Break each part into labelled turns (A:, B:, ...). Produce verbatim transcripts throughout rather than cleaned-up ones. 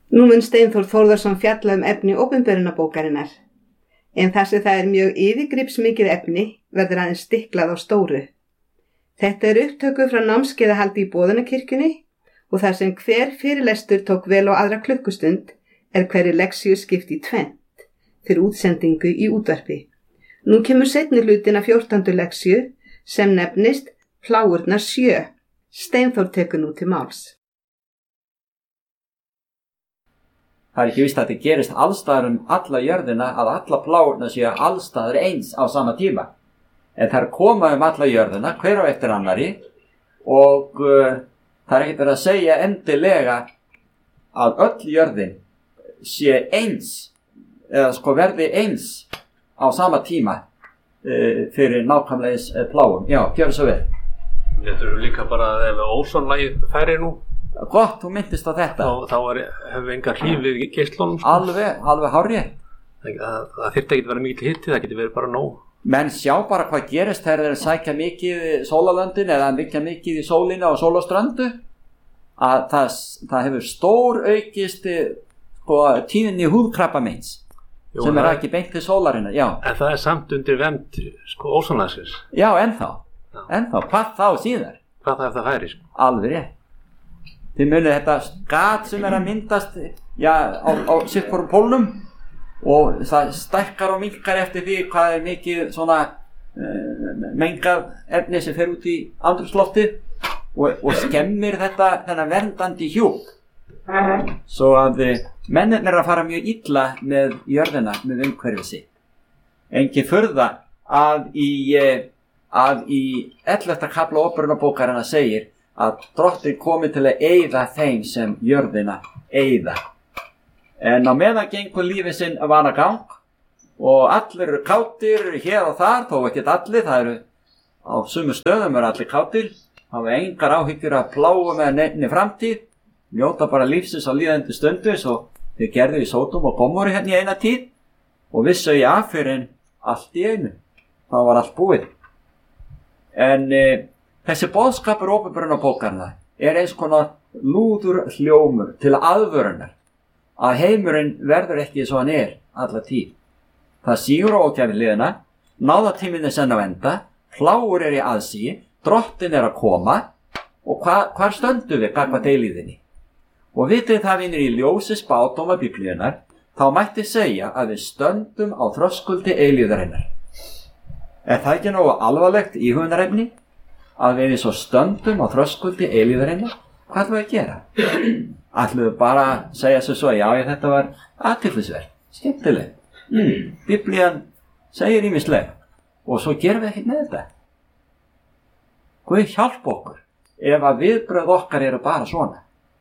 A: Nú mun Steinþór Þórðarson fjalla um efni opinberunarbókarinnar, en þar sem það er mjög yfirgripsmikið efni verður aðeins stiklað á stóru. Þetta er upptöku frá námskeiðahaldi í Boðunarkirkjunni og þar sem hver fyrirlestur tók vel á aðra klukkustund er hverri leksíu skipt í tvennt fyrir útsendingu í útvarpi. Nú kemur seinni hlutin af fjórtándu leksíu sem nefnist Plágurnar sjö. Steinþór tekur nú til máls.
B: Það er ekki víst að þetta gerist allstaðar um alla jörðina að alla plágurnar séu allstaðar eins á sama tíma. En það er koma um alla jörðina, hver á eftir annari, og uh, það er ekkert verið að segja endilega að öll jörðin sé eins, eða sko verði eins á sama tíma uh, fyrir nákvæmlega eins uh, plágum. Já, gjör svo vel.
C: Þetta eru líka bara að ef ósonlagið færi nú.
B: Gott, þú myndist á þetta.
C: Þá, þá er, hefur enga hlýf við geislunum. Sko.
B: Alveg, alveg hárrétt.
C: Það, það, það þyrfti ekki að vera mikið hiti, það getur verið bara nóg.
B: Menn sjá bara hvað gerist þegar þeir sækja mikið í sólarlöndin eða mikið mikið í sólina og sólaströndu, að það, það hefur stór aukist sko, tíðinni húðkrabbameins sem er ekki beint til sólarinnar. Já. En
C: það er samt undir vernd sko, ósonlagsins.
B: Já, ennþá. Já. Ennþá. Hvað þá síðar?
C: Hvað það er það færi? Sko?
B: Alveg rétt. Þið munið þetta gat sem er að myndast já, á, á sitthvorum pólnum. Og það stækkar og minnkar eftir því hvað er mikið svona uh, mengað efni sem fer út í andrúmsloftið og, og skemmir þetta þennan verndandi hjúp svo að mennirnir er að fara mjög illa með jörðina, með umhverfið sitt. Engin furða að í, að í ellefta kafla opinberunarbókarinnar segir að Drottinn komi til að eyða þeim sem jörðina eyða. En á meðan gengur lífið sinn vanagang og allir eru kátir hér og þar, þó ekki allir, það eru á sumu stöðum eru allir kátir, hafa engar áhyggjur að plága með nefni framtíð, njóta bara lífsins á líðandi stundu svo þeir gerðu í Sódom og Gomorru hérna í eina tíð og vissu í af fyrir en allt í einu, það var allt búið. En e, þessi boðskapur opinberunarbókarinnar er eins konar lúður hljómur til aðvörunar að heimurinn verður ekki svo hann er alla tíð. Það sígur á ókjæfi liðina, náðatíminn er senn á enda, plágur er í aðsíi, Drottinn er að koma og hva, hvar stöndum við gagnvart eilíðinni? Og vitið það vinir í ljósi spádóma Biblíunnar, þá mætti segja að við stöndum á þröskuldi eilíðarinnar. Er það ekki nógu alvarlegt íhugunarefni að við svo stöndum á þröskuldi eilíðarinnar? Hvað ætlum við að gera? Ætlum við bara að segja svo svo, já, ég, þetta var athyglisvert, skemmtileg. Mm, Biblían segir ýmislegt og svo gerum við ekkert með þetta. Guð hjálpa okkur ef að viðbrögð okkar eru bara svona.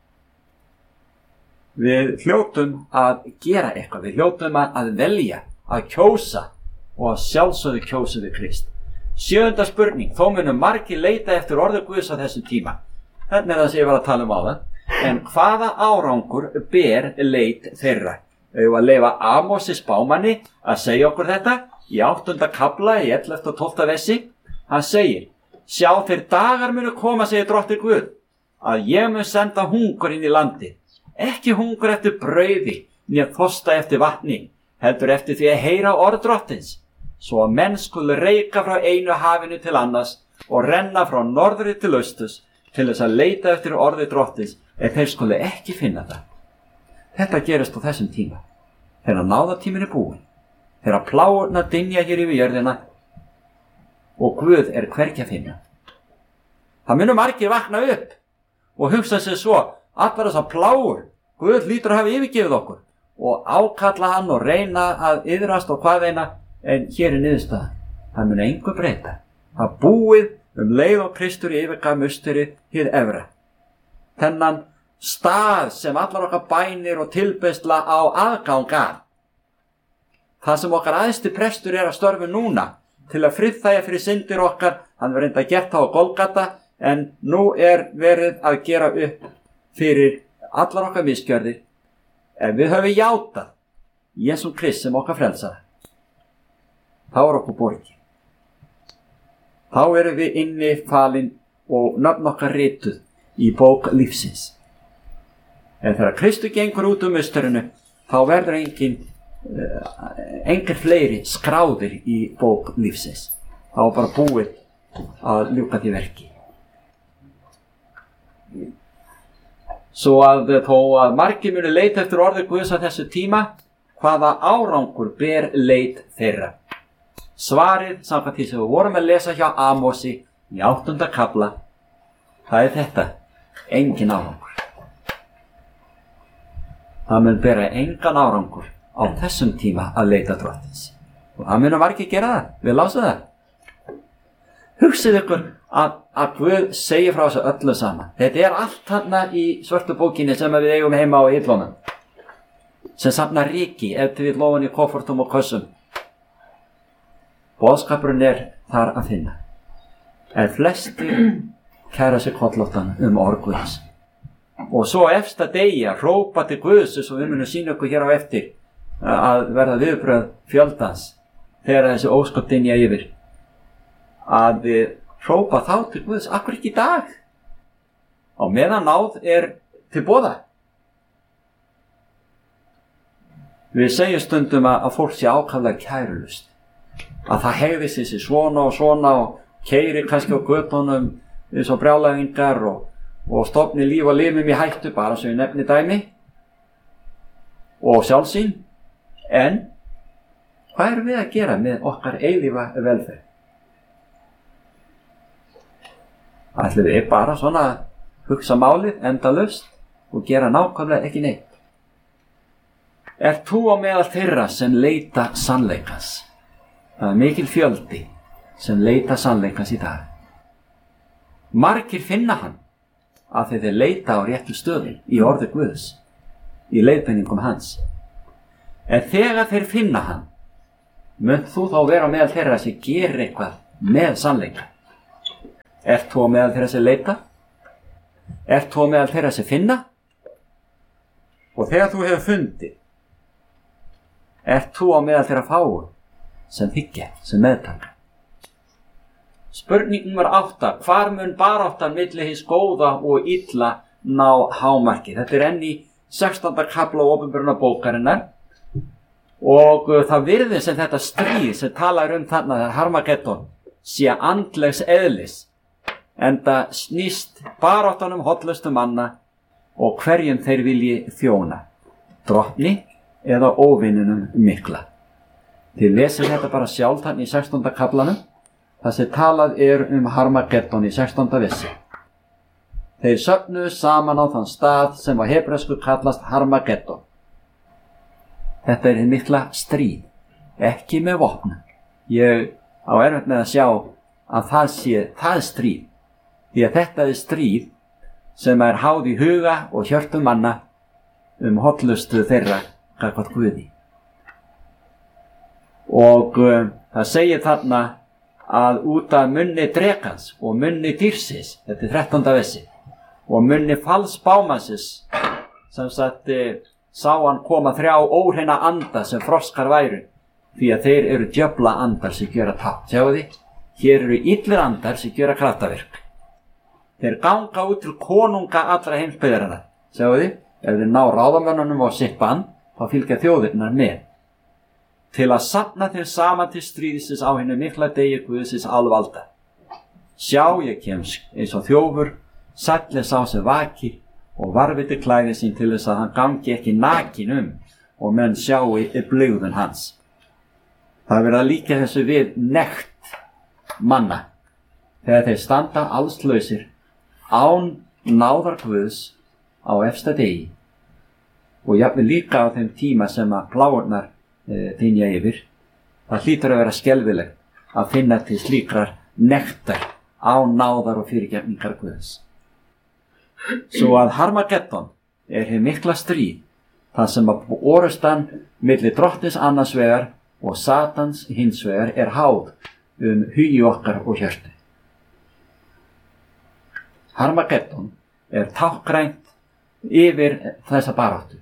B: Við hljótum að gera eitthvað, við hljótum að velja, að kjósa og að sjálfsögðu kjósa við Krist. Sjöunda spurning, þó munum margir leita eftir orði Guðs á þessum tíma. Þetta er það sem ég var að tala um áðan. En hvaða árangur ber leit þeirra? Þau að leyfa Amosi spámanni að segja okkur þetta í áttunda kafla í ellefta og tólfta versi. Hann segir, sjá þeir dagar munu koma, segir Drottinn Guð, að ég mun senda hungur inn í landi. Ekki hungur eftir brauði, né þorsta eftir vatni, heldur eftir því að heyra orð Drottins, svo að menn skulu reika frá einu hafinu til annars og renna frá norðri til austurs til þess að leita eftir orði Drottins, en þeir skulu ekki finna það. Þetta gerist á þessum tíma. Þegar náðatíminn er búinn, þegar plágurnar dynja hér yfir jörðina og Guð er hvergi að finna. Það munu margir vakna upp og hugsa sér svo, allar þessar plágur, Guð hlýtur að hafa yfirgefið okkur og ákalla hann og reyna að iðrast og hvað eina, en hér er niðurstaðan. Það munu engu breyta. Það búið um leið og Kristur yfirgaf musteri hið efra. Þennan stað sem allar okkar bænir og tilbeiðsla á aðgang að. Það sem okkar æðsti prestur er að störfu núna til að friðþægja fyrir syndir okkar, hann verið enda gert það á Golgata, en nú er verið að gera upp fyrir allar okkar misgjörðir. Ef við höfum játað Jesú Krist sem okkar frelsara, þá er okkur borgið. Þá erum við inni falin og nöfn okkar rituð í bók lífsins. En þegar Kristur gengur út um musturinu, þá verður engin, uh, engin fleiri skráðir í bók lífsins. Þá er bara búið að ljúka því verki. Svo að þó að margir munu leita eftir orði Guðs á þessu tíma, hvaða árangur ber leit þeirra? Svarið, samkvæmt því sem við vorum að lesa hjá Amosi í áttunda kafla, það er þetta: engin árangur. Það mun bera engan árangur á þessum tíma að leita drottins. Og það munu margir gera það, við lásum það. Hugsið ykkur að, að Guð segir frá þessu öllu saman. Þetta er allt þarna í svörtu bókinni sem við eigum heima á hillunum, sem safnar ríki ef til við lofum í koffortum og kössum. Boðskapurinn er þar að finna. En flestir kæra sig kollóttan um orð Guðs. Og svo efsta degi að hrópa til Guðs, og við munum sýna ykkur hér á eftir að verða viðbrögð fjöldans þegar þessi ósköp dynja yfir, að við hrópa þá til Guðs. Akkur ekki í dag? Á meðan náð er til boða. Við segjum stundum að, að fólk sé ákaflega kærulust, að það hegði sér svona og svona og keyri kannski á götunum eins og brjálæðingar og, og stofni líf og limum í hættu, bara sem við nefni dæmi, og sjálfsýn. En hvað erum við að gera með okkar eilífa velferð? Ætlum við bara svona að hugsa málið endalaust og gera nákvæmlega ekki neitt? Er þú á meðal þeirra sem leita sannleikans? Það er mikil fjöldi sem leita sannleikans í dag. Margir finna hann að þeir leita á réttu stöðum í orði Guðs, í leiðbeiningum hans. En þegar þeir finna hann, munt þú þá vera meðal þeirra sem gerir eitthvað með sannleikan? Ert þú meðal þeirra sem leita? Ert þú meðal þeirra sem finna? Og þegar þú hefur fundið, ert þú meðal þeirra fáu sem hyggja, sem meðtaka? Spurning númer átta: hvar mun baráttan milli hins góða og illa ná hámarki? Þetta er enn í sextánda kafla Opinberunarbókarinnar, og það virðist sem þetta stríð sem talar um þarna, það er Harmageddon, sé andlegs eðlis, enda snýst baráttan um hollustu manna og hverjum þeir vilji þjóna, drottni eða óvininum mikla. Þið lesið þetta bara sjálf þannig í sextánda kaflanum, þar sem talað er um Harmageddon í sextánda versi. Þeir söfnuðu saman á þann stað sem á hebresku kallast Harmageddon. Þetta er hið mikla stríð, ekki með vopnum. Ég á erfitt með að sjá að það sé það stríð, því að þetta er stríð sem er háð í huga og hjörtum manna um hollustu þeirra gagnvart Guði. Og um, það segir þarna að út af munni drekans og munni dýrsins, þetta er þrettánda versi, og munni falsbámannsins, sem sagt e, sá hann koma þrjá óhreina anda sem froskar væru, því að þeir eru djöfla andar sem gera tátt. Sjáu þið, hér eru illir andar sem gera kraftaverk. Þeir ganga út til konunga allra heimsbyggðarinnar. Sjáu þið, ef þeir ná ráðamönnunum á sitt band, þá fylgja þjóðirnar með, til að safna þeir saman til stríðisins á hennu mikla degi Guðsins alvalda. Sjá, ég kemst eins og þjófur, sæll er sá sem vakir, og varviti klæði sín til þess að hann gangi ekki nakin um, og menn sjái blygðun hans. Það verða líka þessu við nekt manna, þegar þeir standa allslausir án náðar Guðs á efsta degi, og jafnvel líka á þeim tíma sem að pláurnar e, þynja yfir. Það hlýtur að vera skelfilegt að finna til slíkrar nektar án náðar og fyrirgefningar Guðs. Svo að Harmageddon er hið mikla stríð, þar sem að orustan milli drottins annars vegar og Satans hins vegar er háð um hugi okkar og hjörtu. Harmageddon er tákgrænt yfir þessa baráttu.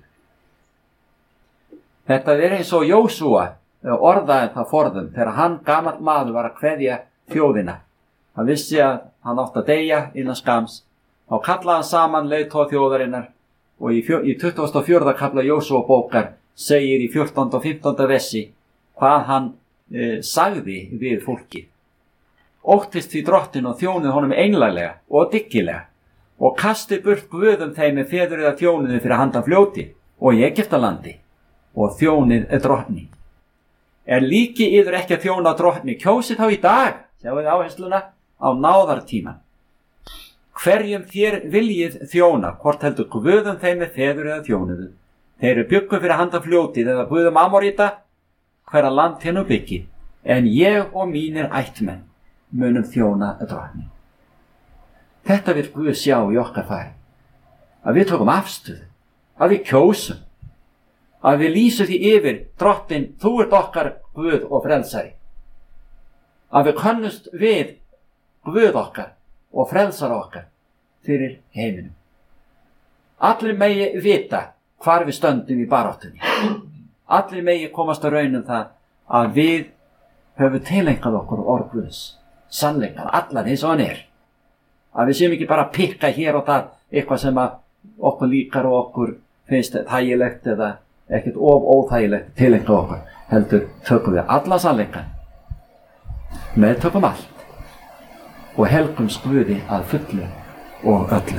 B: Þetta er eins og Jósúa orðaði það forðum þegar hann gamall maður var að kveðja þjóðina. Hann vissi að hann átti að deyja innan skams. Þá kallaði hann saman leiðtoga þjóðarinnar og í, fjör, í tuttugasta og fjórða kafla Jósúa bókar segir í fjórtánda og fimmtánda versi hvað hann e, sagði við fólki. Óttist því drottin og þjónið honum einlæglega og dyggilega og kasti burt guðum þeim með feður eða þjóniði fyrir handan fljóti og í Egyptalandi og þjónið er drottni. Er líki yður ekki að þjóna drottni, kjósi þá í dag, sjáu þið áhersluna, á náðartíman. Hverjum þér viljið þjóna, hvort heldur guðum þeim með feður eða þjóniðu. Þeir eru byggum fyrir handan fljótið eða guðum Amorita, hverra land hennu byggi, en ég og mínir ættmenn munum þjóna drottni. Þetta vil Guð sjá í okkar fari, að við tökum afstöðu, að við kjósum, að við lýsum því yfir drottin, þú ert okkar Guð og frelsari, að við könnust við Guð okkar og frelsar okkar fyrir heiminum. Allir megi vita hvar við stöndum í baráttunni. Allir megi komast að raunum það að við höfum tilengað okkur orð Guðs, sannleikan, allan eins og hann er. Að við séum ekki bara að pikka hér og það eitthvað sem að okkur líkar og okkur finnst þægilegt eða ekkert of óþægilegt tilengað okkur. Heldur tökum við alla sannleikan, með tökum allt og helgum Guði að fullu og öllu.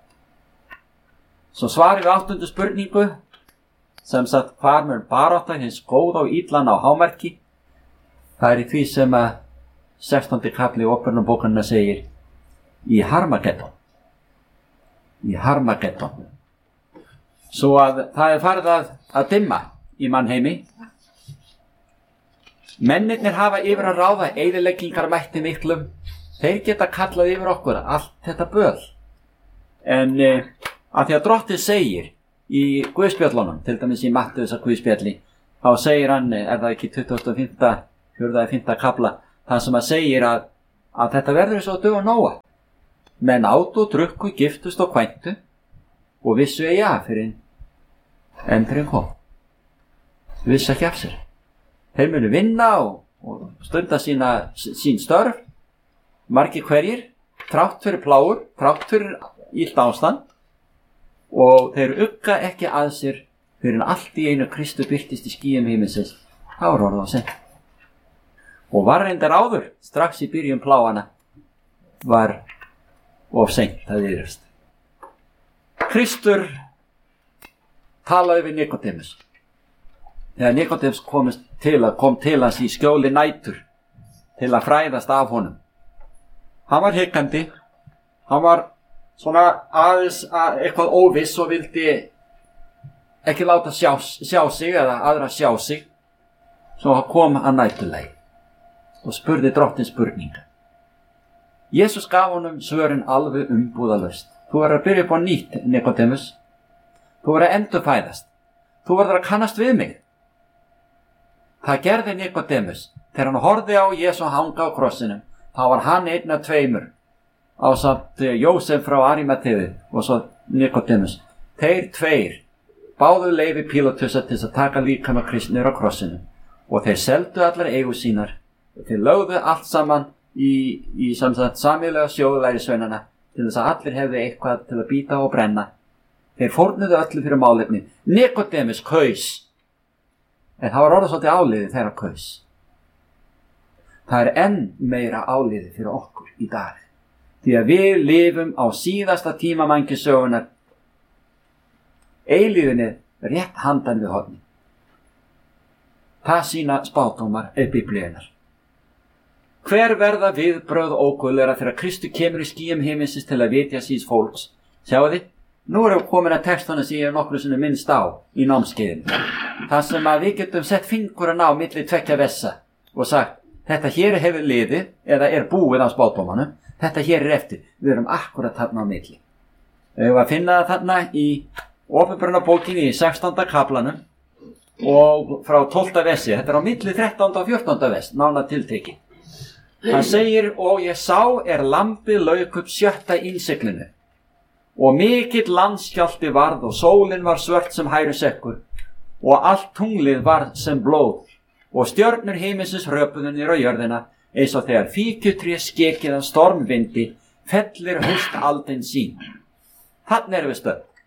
B: Svo svarið við áttundu spurningu, sem sagt hvar mun barátta hins góða og illan á hámarki. Það er í því sem að sextándi kafli Óperunnarbókarinnar segir í Harmageddon. Í Harmageddon. Svo að það er farið að, að dimma í mannheimi. Mennirnir hafa yfir að ráða eyðileggingarmætti miklum. Þeir geta kallað yfir okkur allt þetta böl. En e, að því að drottið segir í Guðspjöllunum, til dæmis í Mattheusar Guðspjalli, þá segir hann, er það ekki tuttugasta og fimmta, fjórða og fimmta kafla, það sem að segir að, að þetta verður eins og dög og Nóa. Menn átu, drukku, giftust og kvæntu og vissu eigi af fyrir endurinn kom. Vissu ekki af sér. Þeir munu vinna og, og stunda sína, sín störf, margir hverjir, þrátt fyrir plágur, þrátt fyrir illt ástand, og þeir ugga ekki að sér fyrir en allt í einu Kristu birtist í skýjum himinsins. Það var orðið á sinn. Og var reyndar áður, strax í byrjun plágana, var of seint að yfirst. Kristur talaði við Nikodemus. Þegar Nikodemus komist til að kom til hans í skjóli nætur til að fræðast af honum. Hann var hikandi, hann var svona aðeins að eitthvað óviss og vildi ekki láta sjá, sjá sig eða aðra sjá sig. Svo hann kom að næturlegi og spurði drottin spurninga. Jesús gaf honum svörin alveg umbúðalaust. Þú verður að byrja upp á nýtt, Nikodemus. Þú verður að endurfæðast. Þú verður að kannast við mig. Það gerði Nikodemus. Þegar hann horfði á Jesú hanga á krossinum, þá var hann einn af tveimur, ásamt Jósef frá Arimatheu og svo Nikodemus. Þeir tveir báðu leyfi Pílatusar til að taka líkama Kristi niður á krossinum og þeir seldu allar eigur sínar. Þeir lögðu allt saman í, í sameiginlega sjóð lærisveinana til þess að allir hefðu eitthvað til að bíta og brenna. Þeir fórnuðu öllu fyrir málefni. Nikodemus kaus, en það var orðið svolítið áliðið þeirra kaus. Það er enn meira áliðið fyrir okkur í dag, því að við lifum á síðasta tíma mannkynssögunnar, eilíðinni rétt handan við horni. Það sína spádómar er Biblíunnar. Hver verða viðbrögð óguðlegra þegar Kristur kemur í skýjum himinsins til að vitja síns fólks? Sjáu þið? Nú erum við komin að textana sem ég er nokkru sinni minnst á í námskeiðinu. Það sem að við getum sett fingurinn á milli tveggja vessa og sagt, þetta hér hefur liðið eða er búið á spádómanum, þetta hér er eftir. Við erum akkurat þarna á milli. Við erum að finna það þarna í Óperunnarbókinni í sextánda kaflanum og frá tólfta vessi. Þetta er á milli þrettánda og fjórtánda vess, nánar tiltekið. Hann segir, og ég sá er lambið lauk upp sjötta innsiglinu og mikill landskjálfti varð og sólin var svört sem hærusekkur og allt tunglið var sem blóð og stjörnur himinsins röpuðu niður á jörðina eins og þegar fíkjutré skekið af stormvindi fellir haustaldin sín. Þannig erum við stödd.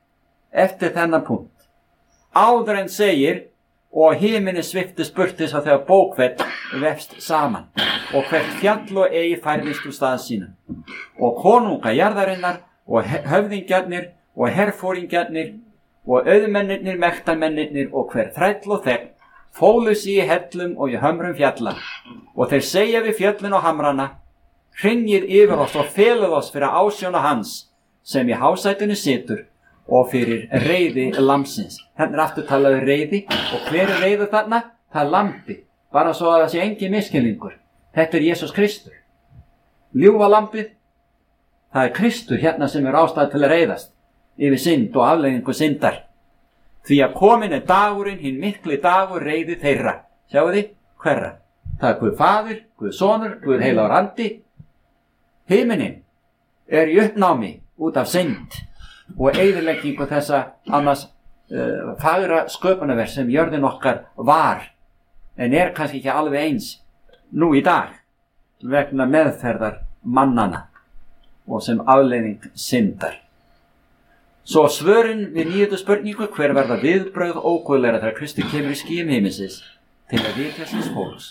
B: eftir þennan punkt. Áður en segir, og himini sviftist burtis að þegar bókfell vefst saman, og hvert fjall og eigi færðist úr stað sína. Og konunga jarðarinnar, og höfðingjarnir, og herfóringjarnir, og auðmennirnir, mektarmennirnir, og hver þræll og þegn, fólu sig í hellum og í hömrum fjalla. Og þeir segja við fjöllin og hamrana, hrynjið yfir oss og feluð oss fyrir ásjóna hans, sem í hásætinu situr, og fyrir reiði lambsins. Hérna er aftur talaðu reiði, og hver er reiðu þarna? Það er lambi, bara svo að það sé engin misskilningur. Þetta er Jesús Kristur. Ljúfa lambið, það er Kristur hérna sem er ástæða til að reiðast yfir synd og afleiðingu syndar. Því að komin er dagurinn, hinn mikli dagur reiði þeirra. Sjáu þið, hverra? Það er Guð Faðir, Guð Sonur, Guð heilagur andi. Himinin er í uppnámi út af synd og eyðileggingu þessa annars uh, fagra sköpunarverk sem jörðin okkar var, en er kannski ekki alveg eins nú í dag vegna meðferðar mannana og sem afleiðing syndar. Svo svörin við nýjöndu spurningu, hver verða viðbrögð óguðlegra þegar Kristi kemur í skýjum himinsins til að vitleysins fólks?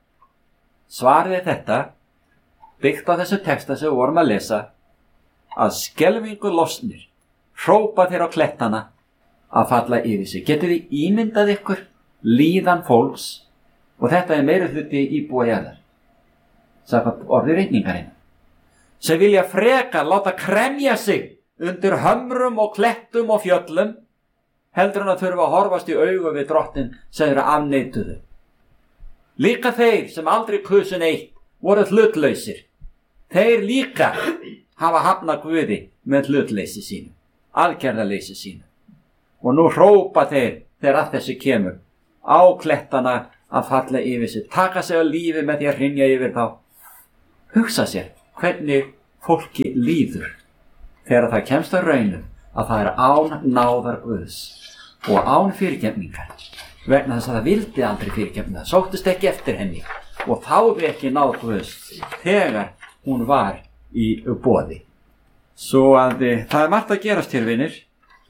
B: Svarið er þetta, byggt á þessu texta sem við vorum að lesa, að skelfingu losnir, hrópa þeir á klettana að falla yfir sig. Getið þið ímyndað ykkur líðan fólks, og þetta er meiri hluti íbúa jarðar, samkvæmt orði ritningarinn, sem vilja frekar láta kremja sig undir hömrum og klettum og fjöllum, heldur en að þurfa að horfast í augu við drottin sem eru afneituðu. Líka þeir sem aldrei kusu neitt voru hlutlausir. Þeir líka hafa hafnað Guði með hlutleysi sínu, aðgerðaleysi sínu. Og nú hrópa þeir þegar að þessu kemur á klettana að falla yfir sig, taka sig á lífi með því að hrynja yfir þá. Hugsa sér hvernig fólki líður þegar það kemst að raunum að það er án náðar Guðs og án fyrirgefningar, vegna þess að það vildi aldrei fyrirgefninga, sóttist ekki eftir henni og þáði ekki náð Guðs þegar hún var í boði. Svo að e, það er margt að gerast hér, vinir.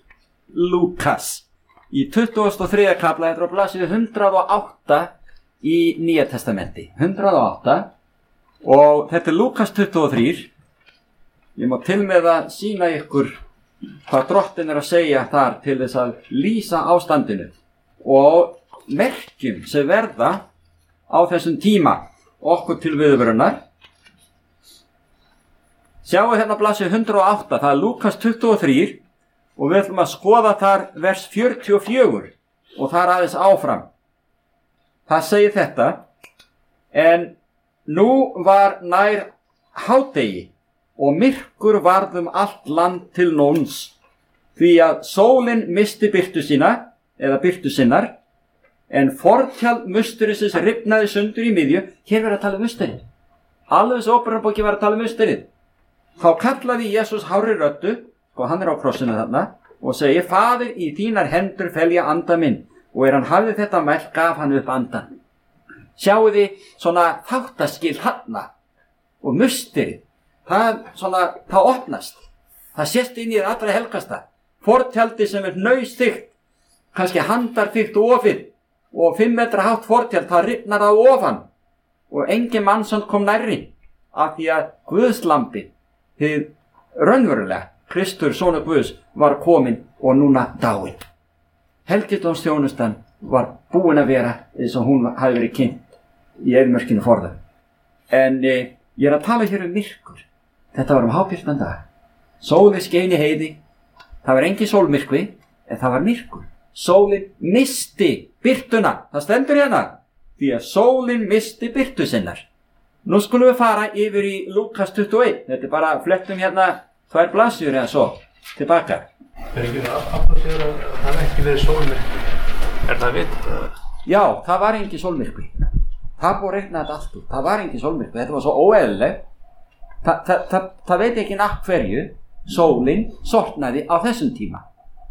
B: Lúkas í tuttugasta og þriðja kafla, þetta er á blaðsíðu hundrað og átta í Nýja testamenti, hundrað og átta, og þetta er Lúkas tuttugu og þrjú. Ég má til með að sýna ykkur hvað drottin er að segja þar til þess að lýsa ástandinu og merkjum sem verða á þessum tíma okkur til viðvörunar. Sjáu hérna blaðsíðu hundrað og átta, það er Lúkas tuttugu og þrjú og við ætlum að skoða þar vers fjörutíu og fjögur og þar aðeins áfram. Það segir þetta, en nú var nær hádegi og myrkur varð um allt land til nóns, því að sólin misti birtu sína, eða birtu sinnar, en fortjald musturisins rifnaði sundur í miðju. Hér verður að tala um musturinn. Alveg þessu óperubóki verður að tala um musturinn. Þá kallaði Jesús hárri röddu, og hann er á krossinu þarna, og segir, Faðir, í þínar hendur felja anda minn, og er hann hafði þetta mælt, gaf hann upp andan. Sjáu þið svona þáttaskil þarna, og musturinn. Það, svona, það opnast. Það sést inn í það allra helgasta. Fortjaldi sem er hnausþykkt, kannski handarþykkt ofið, og fimm metra hátt fortjald, það rifnar á ofan. Og engin mannsson kom nærri, af því að Guðslambi, hið raunverulega, Kristur, sonur Guðs, var komin og núna dáinn. Helgidómsþjónustan var búin að vera eins og hún hafi verið kynnt í eyðimörkinu forðum. En e, ég er að tala hér um myrkur. Þetta var um hábjartan dag. Sólin skein í heiði. Það var engin sólmyrkvi, en það var myrkur. Sólin misti birtuna. Það stendur hérna. Því að sólin misti birtu sinnar. Nú skulum við fara yfir í Lúkas tuttugu og eitt. Þetta er bara flettum hérna tvær blaðsíður eða svo. Tilbaka.
C: Er ekki aftur að það er ekki verið sólmyrkvi? Er það vitað?
B: Já, það var engin sólmyrkvi. Það búið að reikna þetta allt út. Það var engin sólmyrkvi. Þetta var svo óeðlilegt. Þa, það, það, það veit ekki nafn hverju sólin sortnaði á þessum tíma.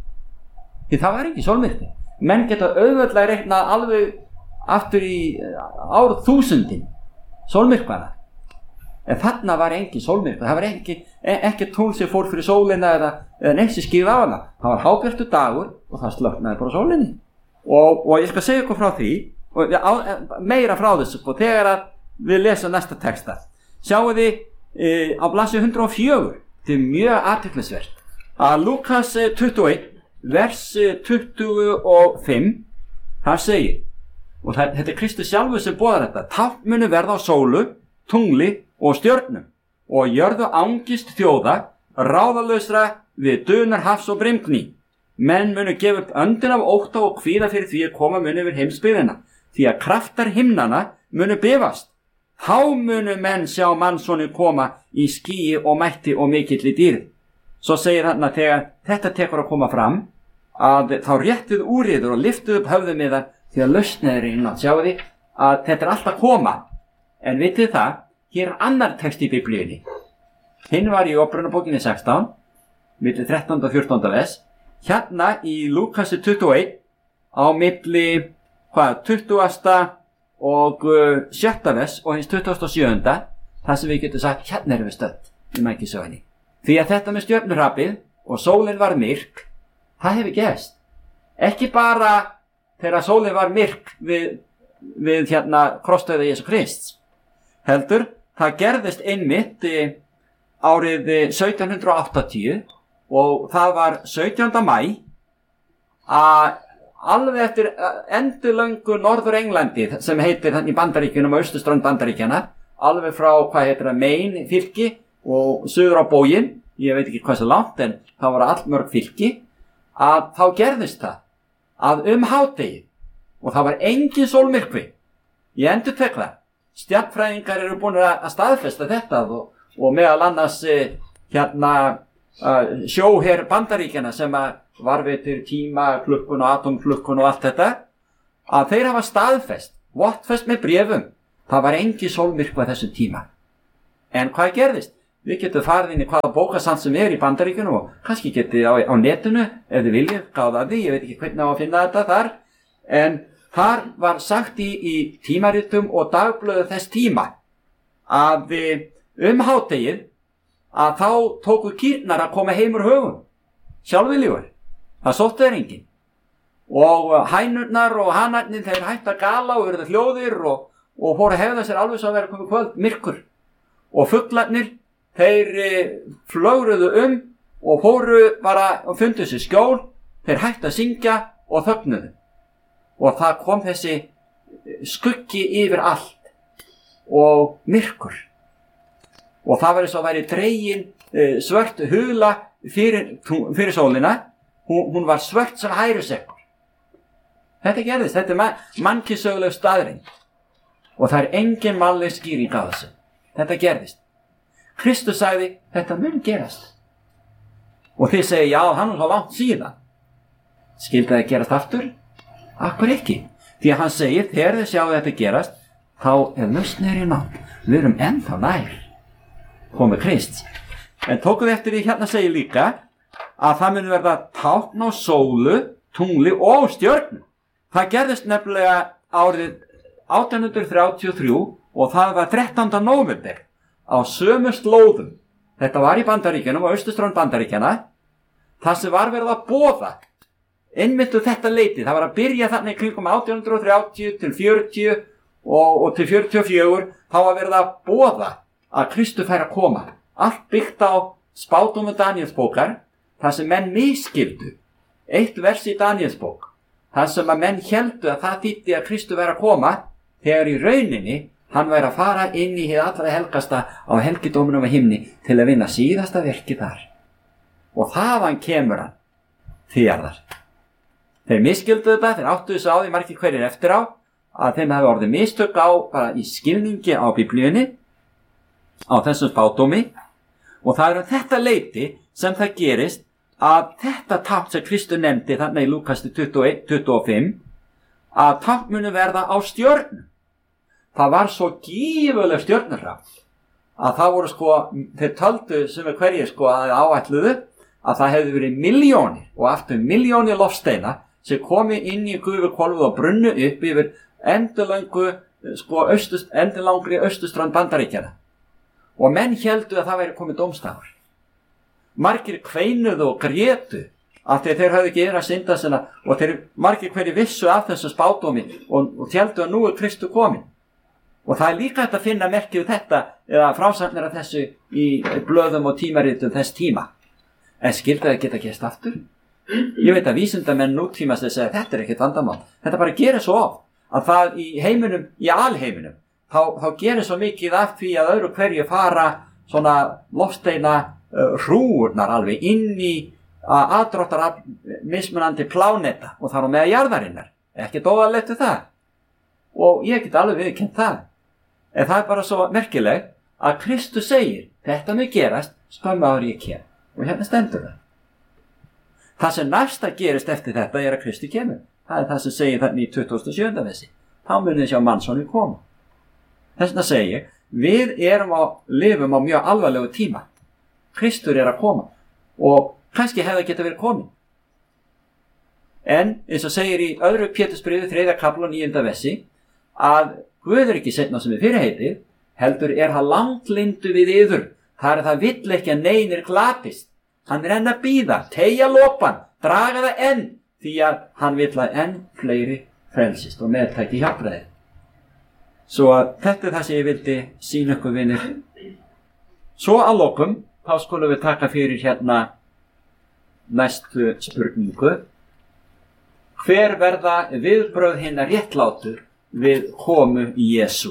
B: Því það var ekki sólmyrkvi. Menn geta auðveldlega reiknað alveg aftur í ár þúsundin sólmyrkvana. en þarna var engin sólmyrkvi, það var ekki, ekki tungl sem fór fyrir sólina eða, eða neitt sem skýrði á hana, það var hábjartur dagur og það slöknaði bara sólinni. Og, og ég skal segja ykkur frá því, og á, meira frá þessu, og þegar að við lesum næsta texta. Sjáu þið e, á blaðsíðu hundrað og fjögur, þetta er mjög athyglisvert, að Lúkas tuttugu og eitt, vers tuttugu og fimm, það segir, og það, þetta er Kristus sjálfur sem boðar þetta, tákn munu verða á sólu, tungli og stjörnum og jörðu angist þjóða, ráðalausra við dunar hafs og brimgný. Menn munu gefa upp öndin af ótta og kvíða fyrir því að koma munu yfir heimsbyggðina, því að kraftar himnana munu bifast. Þá munu menn sjá mannssonin koma í skýi og mætti og mikill í dýrð. Svo segir hann að þegar þetta tekur að koma fram, að þá réttið úriður og lyftið upp höfðum yðar því að lausnið er inn að sjá því að þetta er alltaf koma. En vitið það, hér er annar text í Biblíunni. Hinn var í Óbrunabókinni sextán, milli þrettánda og fjórtánda vers. Hérna í Lúkasi tuttugu og eitt, á milli hvað, tuttugasta og sjötta vers og hins tuttugasta og sjöunda, þar sem við getum sagt, hérna erum við stödd í mækisögunni. Því að þetta með stjörnuhrapið og sólin var myrk, það hefur gerst. Ekki bara þegar sólin var myrk við, við hérna krossdauða Jesú Krists. Heldur, það gerðist einmitt árið sautján hundrað áttatíu og það var sautjánda maí að alveg eftir endilöngu Norður Englandi sem heitir þannig í Bandaríkjunum og austurströnd Bandaríkjana, alveg frá, hvað heitir það, Maine fylki og suður á bóginn, ég veit ekki hvað svo langt en það var allt mörg fylki, að þá gerðist það að um hádegi og það var engin sólmyrkvi. Ég endurtek það. Stjarnfræðingar eru búin að staðfesta þetta og, og meðal annars eh, hérna uh, sjóher Bandaríkjana sem að varveitir tíma, klukkun og atomklukkun og allt þetta, að þeir hafa staðfest, vottfest með bréfum, það var engin sólmyrkvi þessum tíma. En hvað gerðist? Við getum farið inn í hvaða bókasafn sem er í Bandaríkjunum og kannski getið á, á netinu, ef þið viljið, gáða því, ég veit ekki hvernig á að finna þetta þar, en þar var sagt í, í tímaritum og dagblöðu þess tíma að um hádegið að þá tóku kýrnar að koma heim úr högum, sjálfviljugur, það sóttu þeir enginn. Og hænurnar og hanarnir þeir hættu að gala og verða hljóðir og, og fóru að hefða sér alveg svo að vera komið kvöld, myrkur. Og fuglarnir, þeir flögruðu um og fóru bara og fundu sér skjól, þeir hættu að syngja og þögnuðu. Og það kom þessi skuggi yfir allt og myrkur. Og það var eins og væri dregin svört hula fyrir, fyrir sólina, hún, hún var svört sem hærusekkur. Þetta gerðist, þetta er man, mannkynssöguleg staðreynd. Og það er engin mannleg skýring á þessu. Þetta gerðist. Kristus sagði, þetta mun gerast. Og þið segi, já, hann er svo langt síðan. Skyldi það gerast aftur? Akkur ekki. Því að hann segir, þegar þið sjáu þetta gerast, þá er lausnin í nátt. Við erum ennþá nær. Komið Krist. En tókuð eftir því hérna segir líka að það mun verða tákn á sólu, tungli og stjörnu. Það gerðist nefnilega árið átján hundruð þrjátíu og þrjú og það var þrettánda nóvember á sömu slóðum. Þetta var í Bandaríkjunum og austurströnd Bandaríkjana. Það sem var verið að boða einmittu þetta leiti, það var að byrja þannig kringum átján hundruð þrjátíu til fjörutíu og, og til fjörutíu og fjögur, þá var verið að boða að Kristur færi að koma. Allt byggt á spádómum Daníelsbókar, þar sem menn misskildu eitt vers í Daníelsbók, þar sem að menn héldu að það þýddi að Kristur væri að koma, þegar í rauninni hann væri að fara inn í hið allra helgasta á helgidóminum á himni til að vinna síðasta verkið þar. Og þaðan kemur hann þjarðar. Þeir misskildu þetta, þeir áttu þessu á því margir hverjir eftir á, að þeim hefði orðið mistök á bara í skilningi á Biblíunni, á þessum spádómi, og það er um þetta leiti sem það gerist að þetta tákn sem Kristur nefndi þarna í Lúkasi tuttugu og eitt til tuttugu og fimm, að tákn muni verða á stjörnu. Það var svo gífurleg stjörnuhrap að það voru sko, þeir töldu sem er hverjir sko að áætluðu að það hefði verið milljónir og aftur milljónir loftsteina sem komi inn í gufuhvolfið og brunnu upp yfir endilöngu, sko, austust, endilangri austurströnd Bandaríkjana. og menn héldu að það væri komið dómstafur. Margir kveinuðu og grétu af því að þeir höfðu ekki yfir að synda sinna og þeir margir hverju vissu af þessu spádómi og, og héldu að nú er Kristur kominn. Og það er líka hægt að finna merkið þetta eða frásagnir af þessu í blöðum og tímaritum þess tíma. En skyldi það geta gerst aftur? Ég veit að vísindamenn nútíma sem segja þetta er ekkert vandamál. Þetta bara gerir svo oft að það í heiminum, í alheiminum, þá, þá gerir svo mikið af því að öðru hverju fara svona loftsteina uh, hrúurnar alveg inn í að aðdráttar af mismunandi pláneta og þar á meða jarðarinnar. Ekki dóðalegt við það. Og ég get alveg viðurkennt það. En það er bara svo merkileg að Kristus segir, þetta mun gerast skömmu áður ég kem. Og hérna stendur það. Það sem næsta gerist eftir þetta er að Kristur kemur. Það er það sem segir þannig í tuttugasta og sjöunda versi. Þá munið þið sjá mannssonin koma. Þess vegna segir, við erum á, lifum á mjög alvarlegu tíma. Kristur er að koma. Og kannski hefði geta verið komin. En eins og segir í öðru Pétursbréfi þriðja kafla níunda versi, að Guð er ekki seinna sem er fyrirheitið, heldur er hann langlindu við yður. Það er það vill ekki að neinir glatist. Hann er enn að bíða, teygja lopan, draga það enn, því að hann vill að enn fleiri frelsist og meðtæki hjálpræði. Svo að þetta er það sem ég vildi sýna ykkur vinir. Svo að lokum, þá skulum við taka fyrir hérna næstu spurningu. Hver verða viðbrögð hinna réttlátur við komu Jesú?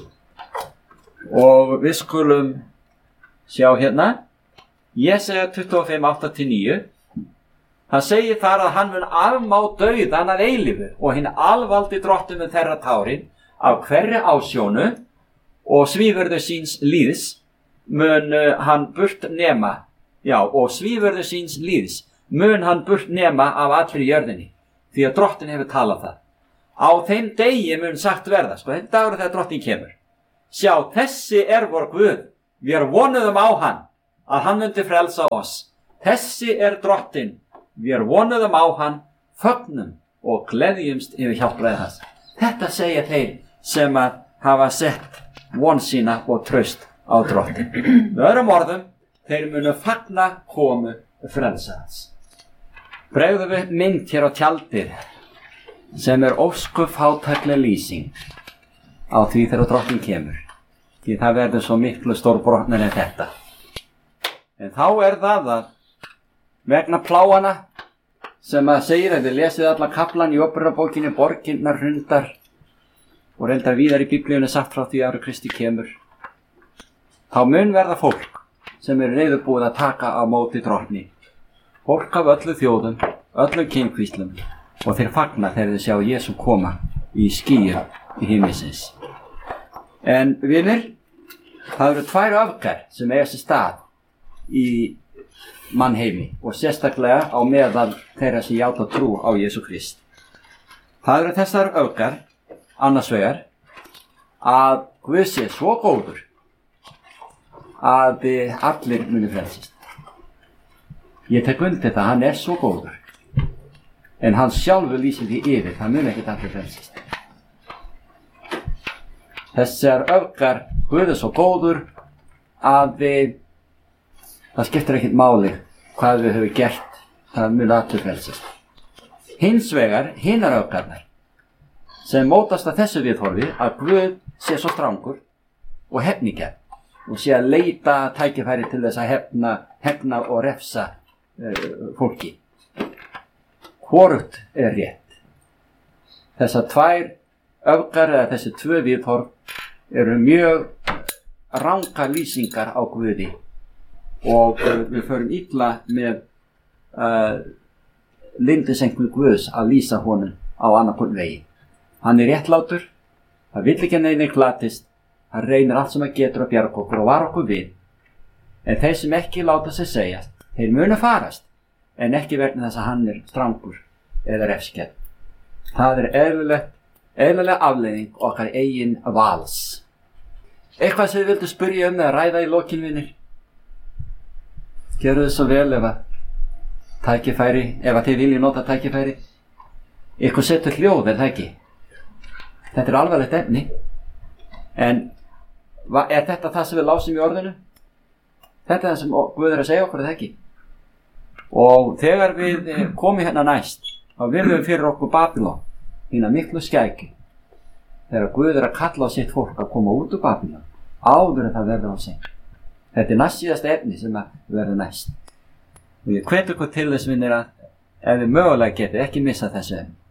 B: Og við skulum sjá hérna Jesaja tuttugu og fimm, átta til níu. Það segir þar að hann mun afmá dauðan að eilífu og hinn alvaldi drottin mun þeirra tárin af hverri ásjónu og svífurðu síns líðs mun hann burt nema já, og svífurðu síns líðs mun hann burt nema af allri jörðinni því að drottin hefur talað það. Á þeim degi mun sagt verða, sko, þetta dagur þegar drottin kemur. Sjá, þessi er vor Guð, við vonuðum á hann, að hann myndi frelsa oss. Þessi er drottin, við vonuðum á hann, fögnum og gleðjumst yfir hjálpræði hans. Þetta segja þeir sem að hafa sett von sína og traust á drottin. Með öðrum orðum, þeir munu fagna komu frelsa hans. Bregðum við mynd hér á tjaldið, sem er óskup fátækleg lýsing á því þegar drottin kemur. Því það verður svo miklu stórbrotnar en þetta. En þá er það að vegna pláana sem að segir að þið lesið alla kaflan í Óperubókinni borginnar hrundar og reyndar víðar í Biblíunni sagt frá því að Kristi kemur. Þá mun verða fólk sem er reiðubúið að taka á móti drottni. Fólk af öllu þjóðum, öllum kynkvíslum og þeir fagna þegar þeir sjá Jesú koma í skýjum í himmisins. En vinir, það eru tvær öfgar sem eiga sér stað í mannheimi og sérstaklega á meðal þeirra sem játa trú á Jesú Krist. Það eru þessar öfgar, annars vegar, að Guð sé svo góður að allir muni frelsast. Ég tek undir það, hann er svo góður. En hann sjálfur lýsir því yfir, það mun ekkert allir frelsast. Þessar öfgar, Guð er svo góður að við, það skiptir ekkert máli hvað við höfum gert, það mun allir frelsast. Hins vegar, hinar öfgarnar, sem mótast að þessu viðhorfi að Guð sé svo strangur og hefnigjarn og sé að leita tækifæri til þess að hefna, hefna og refsa uh, fólki. Hvorugt er rétt. Þessar tvær öfgar eða þessi tvö viðhorf eru mjög ranga lýsingar á Guði og við förum illa með uh, lindisengu Guðs að lýsa honum á annarkvörn vegi. Hann er réttlátur, það vill ekki neina glatist, hann reynir allt sem hann getur að bjarga okkur og var okkur við. En þeir sem ekki láta sig segjast, þeir munu farast, en ekki vegna þess að hann er strangur eða refskjær. Það er eðlilegt, eðlilega afleiðing okkar eigin vals. Eitthvað sem þið vildu spyrja um eða ræða í lokin, vinir? Gerðu þið svo vel ef að tækifæri, ef að þið viljið nota tækifæri. Ykkur setur hljóð, er það ekki? Þetta er alvarlegt efni. En er þetta það sem við lásum í orðinu? Þetta er það sem Guð er að segja okkur, er það ekki? Og þegar við komum hérna næst, þá virðum við fyrir okkur Babylon, hina miklu skæki. Þegar Guð er að kalla á sitt fólk að koma út úr Babylon, áður en það verður á sig. Þetta er næst síðasta efni sem að verður næst. Og ég hvet ykkur til þess, vinnir, að ef við mögulega getið ekki missa þessu efni.